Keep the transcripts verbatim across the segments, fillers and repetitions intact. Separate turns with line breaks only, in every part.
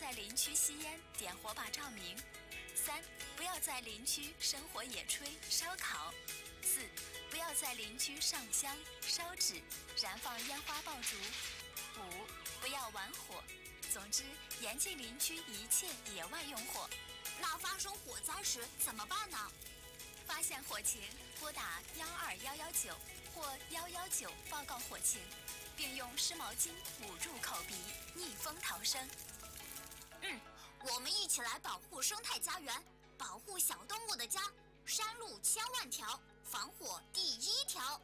在林区吸烟、点火把照明；三、不要在林区生火野炊、烧烤；四、不要在林区上香、烧纸、燃放烟花爆竹；五、不要玩火。总之，严禁林区一切野外用火。
那发生火灾时怎么办呢？
发现火情，拨打幺二幺幺九或幺幺九报告火情，并用湿毛巾捂住口鼻，逆风逃生。
嗯，我们一起来保护生态家园，保护小动物的家。山路千万条，防火第一条。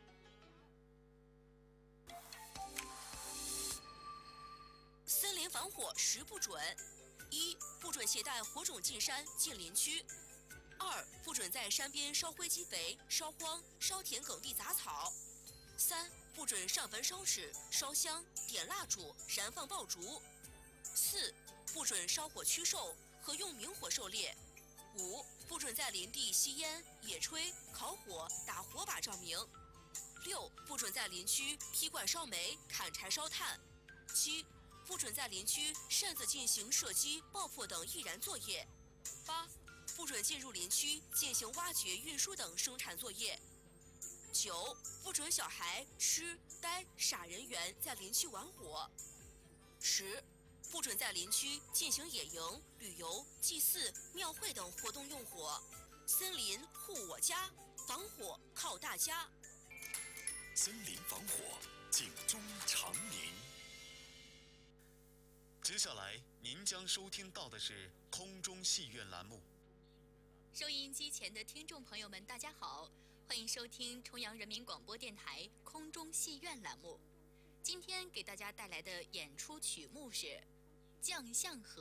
森林防火十不准：一、不准携带火种进山进林区；二、不准在山边烧灰积肥、烧荒、烧田埂地杂草；三、不准上坟烧纸、烧香、点蜡烛、燃放爆竹；四、不准烧火驱兽和用明火狩猎；五、不准在林地吸烟、野炊、烤火、打火把照明；六、不准在林区劈罐烧煤、砍柴烧炭；七、不准在林区擅自进行射击、爆破等易燃作业；八、不准进入林区进行挖掘、运输等生产作业；九、不准小孩、痴、呆、傻人员在林区玩火；十、不准在林区进行野营、旅游、祭祀、庙会等活动用火。森林护我家，防火靠大家。
森林防火，警钟长鸣。接下来您将收听到的是空中戏院栏目。
收音机前的听众朋友们，大家好，欢迎收听重阳人民广播电台空中戏院栏目。今天给大家带来的演出曲目是《将相和》。